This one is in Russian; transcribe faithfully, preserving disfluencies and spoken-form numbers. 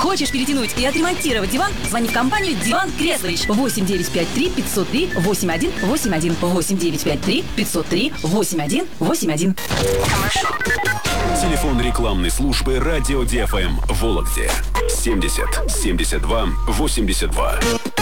Хочешь перетянуть и отремонтировать диван? Звони в компанию «Диван Креслович». восемь девятьсот пятьдесят три пятьсот три восемьдесят один восемьдесят один. восемь девятьсот пятьдесят три пятьсот три восемьдесят один восемьдесят один. Телефон рекламной службы «Радио ди эф эм» в Вологде. семьдесят семьдесят два восемьдесят два.